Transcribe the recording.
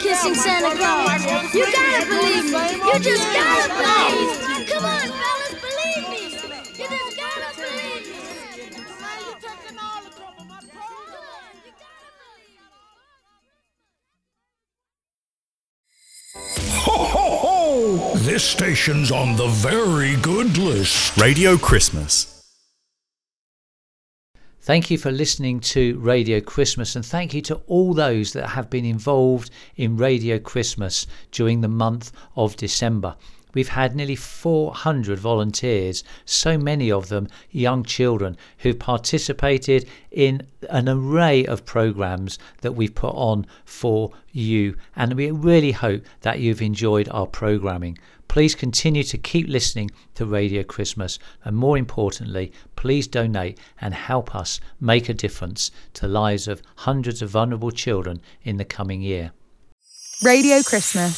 kissing Santa Claus. You gotta believe me. You just gotta believe me. Come on, fellas, believe me. You just gotta believe me. Ho, ho, ho! This station's on the very good list. Radio Christmas. Thank you for listening to Radio Christmas, and thank you to all those that have been involved in Radio Christmas during the month of December. We've had nearly 400 volunteers, so many of them young children, who've participated in an array of programmes that we've put on for you, and we really hope that you've enjoyed our programming. Please continue to keep listening to Radio Christmas, and more importantly, please donate and help us make a difference to the lives of hundreds of vulnerable children in the coming year. Radio Christmas.